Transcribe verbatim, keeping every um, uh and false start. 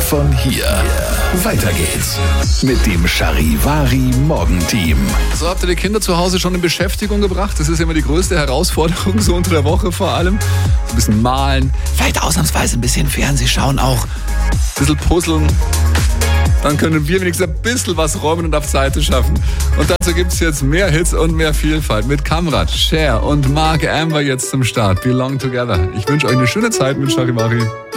von hier. Weiter geht's mit dem Charivari Morgenteam. So, habt ihr die Kinder zu Hause schon in Beschäftigung gebracht? Das ist immer die größte Herausforderung, so unter der Woche vor allem. Ein bisschen malen, vielleicht ausnahmsweise ein bisschen Fernseh schauen auch, ein bisschen puzzeln. Dann können wir wenigstens ein bisschen was räumen und auf Seite schaffen. Und dazu gibt es jetzt mehr Hits und mehr Vielfalt mit Kamrat, Cher und Mark Amber jetzt zum Start. Belong Together. Ich wünsche euch eine schöne Zeit mit Charivari.